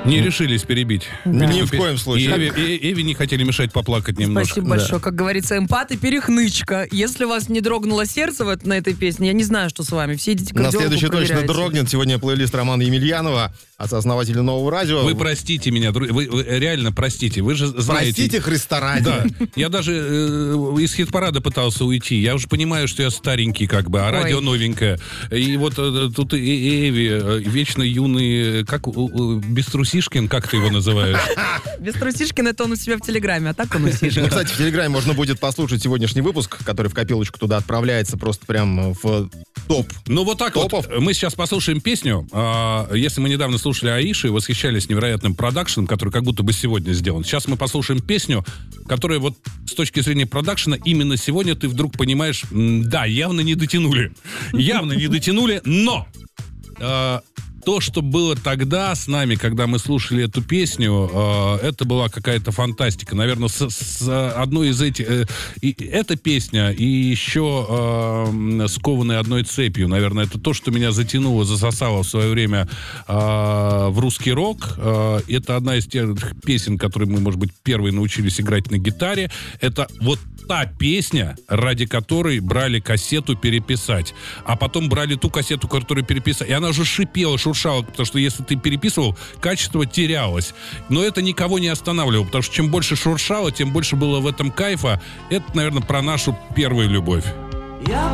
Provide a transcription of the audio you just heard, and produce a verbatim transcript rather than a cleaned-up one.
Не решились перебить. Да. Ни в коем случае. И Эви, и Эви не хотели мешать поплакать немножко. Спасибо большое. Как говорится, эмпат и перехнычка. Если у вас не дрогнуло сердце вот на этой песне, я не знаю, что с вами. Все идите к На кардиологу, следующий точно проверяйте. дрогнет. Сегодня плейлист Романа Емельянова, отца-основателя Нового радио. Вы простите меня, дру- вы, вы реально простите. Вы же знаете... Простите Христа ради. Да. Я даже э, из хит-парада пытался уйти. Я уже понимаю, что я старенький, как бы, а Ой. радио новенькое. И вот э, тут и, и Эви, э, вечно юный, как у- у- Беструсишкин, как ты его называешь? Без трусишкин это он у себя в Телеграме, а так он усишка. Ну, кстати, в Телеграме можно будет послушать сегодняшний выпуск, который в копилочку туда отправляется, просто прям в топ. Ну вот так Топов. вот. Мы сейчас послушаем песню. А, если мы недавно слушали Аиши и восхищались невероятным продакшеном, который как будто бы сегодня сделан. Сейчас мы послушаем песню, которая вот с точки зрения продакшена именно сегодня ты вдруг понимаешь, м, да, явно не дотянули. Явно не дотянули, но... а, то, что было тогда с нами, когда мы слушали эту песню, э, это была какая-то фантастика. Наверное, с, с одной из этих... Э, и эта песня, и еще э, «Скованные одной цепью», наверное, это то, что меня затянуло, засосало в свое время э, в русский рок. Э, это одна из тех песен, которые мы, может быть, первые научились играть на гитаре. Это вот та песня, ради которой брали кассету переписать. А потом брали ту кассету, которую переписали. И она уже шипела, шуршала, потому что если ты переписывал, качество терялось. Но это никого не останавливало, потому что чем больше шуршало, тем больше было в этом кайфа. Это, наверное, про нашу первую любовь.